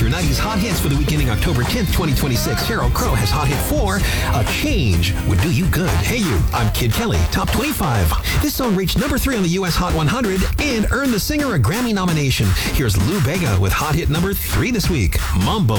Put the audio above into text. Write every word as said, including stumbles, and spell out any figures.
your nineties hot hits for the week ending October tenth, twenty twenty-six. Sheryl Crow has hot hit four. A Change Would Do You Good. Hey you, I'm Kid Kelly, top twenty-five. This song reached number three on the U S Hot one hundred and earned the singer a Grammy nomination. Here's Lou Bega with hot hit number three this week, Mambo